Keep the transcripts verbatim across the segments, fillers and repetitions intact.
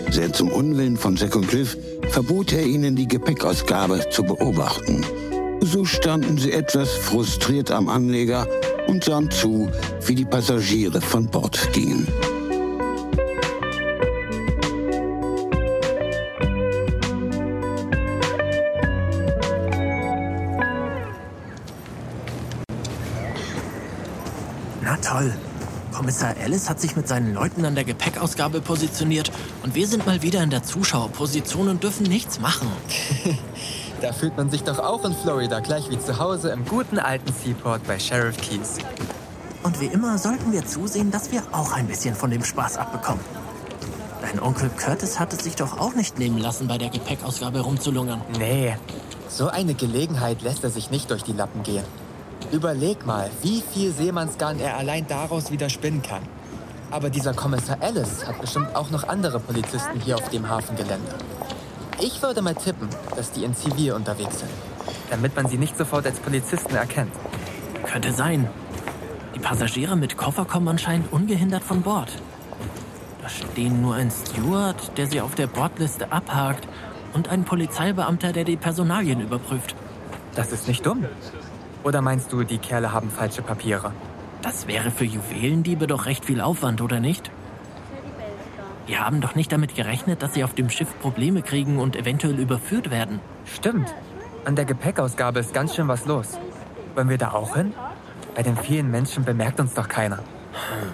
Sehr zum Unwillen von Zack und Cliff verbot er ihnen, die Gepäckausgabe zu beobachten. So standen sie etwas frustriert am Anleger und sahen zu, wie die Passagiere von Bord gingen. Na toll. Kommissar Ellis hat sich mit seinen Leuten an der Gepäckausgabe positioniert und wir sind mal wieder in der Zuschauerposition und dürfen nichts machen. Da fühlt man sich doch auch in Florida gleich wie zu Hause im guten alten Seaport bei Sheriff Keys. Und wie immer sollten wir zusehen, dass wir auch ein bisschen von dem Spaß abbekommen. Dein Onkel Curtis hat es sich doch auch nicht nehmen lassen, bei der Gepäckausgabe rumzulungern. Nee, so eine Gelegenheit lässt er sich nicht durch die Lappen gehen. Überleg mal, wie viel Seemannsgarn er allein daraus wieder spinnen kann. Aber dieser Kommissar Ellis hat bestimmt auch noch andere Polizisten hier auf dem Hafengelände. Ich würde mal tippen, dass die in Zivil unterwegs sind, damit man sie nicht sofort als Polizisten erkennt. Könnte sein. Die Passagiere mit Koffer kommen anscheinend ungehindert von Bord. Da stehen nur ein Steward, der sie auf der Bordliste abhakt, und ein Polizeibeamter, der die Personalien überprüft. Das ist nicht dumm. Oder meinst du, die Kerle haben falsche Papiere? Das wäre für Juwelendiebe doch recht viel Aufwand, oder nicht? Die haben doch nicht damit gerechnet, dass sie auf dem Schiff Probleme kriegen und eventuell überführt werden. Stimmt. An der Gepäckausgabe ist ganz schön was los. Wollen wir da auch hin? Bei den vielen Menschen bemerkt uns doch keiner. Hm.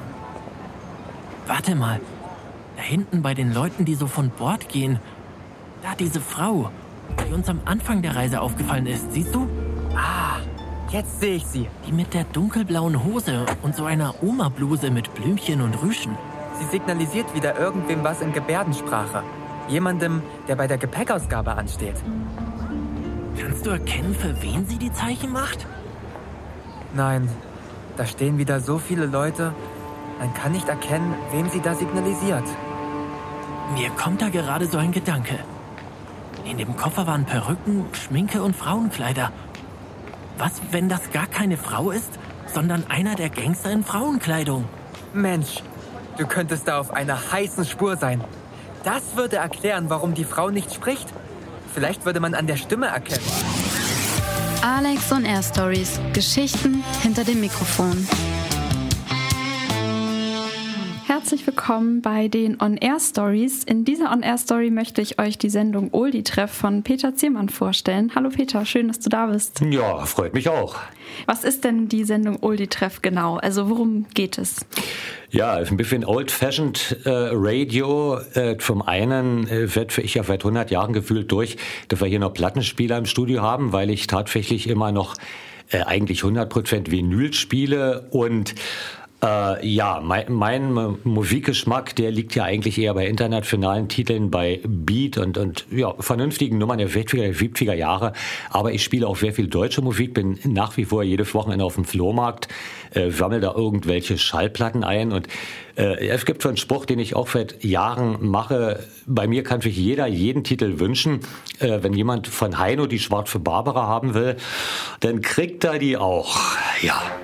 Warte mal. Da hinten bei den Leuten, die so von Bord gehen. Da diese Frau, die uns am Anfang der Reise aufgefallen ist. Siehst du? Ah, jetzt sehe ich sie. Die mit der dunkelblauen Hose und so einer Oma-Bluse mit Blümchen und Rüschen. Sie signalisiert wieder irgendwem was in Gebärdensprache. Jemandem, der bei der Gepäckausgabe ansteht. Kannst du erkennen, für wen sie die Zeichen macht? Nein, da stehen wieder so viele Leute. Man kann nicht erkennen, wem sie da signalisiert. Mir kommt da gerade so ein Gedanke. In dem Koffer waren Perücken, Schminke und Frauenkleider. Was, wenn das gar keine Frau ist, sondern einer der Gangster in Frauenkleidung? Mensch, du könntest da auf einer heißen Spur sein. Das würde erklären, warum die Frau nicht spricht. Vielleicht würde man an der Stimme erkennen. Alex on Air Stories. Geschichten hinter dem Mikrofon. Herzlich willkommen bei den On Air Stories. In dieser On Air Story möchte ich euch die Sendung Oldie Treff von Peter Ziermann vorstellen. Hallo Peter, schön, dass du da bist. Ja, freut mich auch. Was ist denn die Sendung Oldie Treff genau? Also worum geht es? Ja, ein bisschen old-fashioned äh, Radio. Äh, zum einen äh, wird ich ja seit hundert Jahren gefühlt durch, dass wir hier noch Plattenspieler im Studio haben, weil ich tatsächlich immer noch äh, eigentlich hundert Prozent Vinyl spiele und Äh, ja, mein, mein Musikgeschmack, der liegt ja eigentlich eher bei internationalen Titeln, bei Beat und, und ja, vernünftigen Nummern der sechziger, siebziger Jahre. Aber ich spiele auch sehr viel deutsche Musik, bin nach wie vor jedes Wochenende auf dem Flohmarkt, äh, sammle da irgendwelche Schallplatten ein. Und äh, es gibt so einen Spruch, den ich auch seit Jahren mache. Bei mir kann sich jeder jeden Titel wünschen. Äh, wenn jemand von Heino die Schwarze Barbara haben will, dann kriegt er die auch. Ja.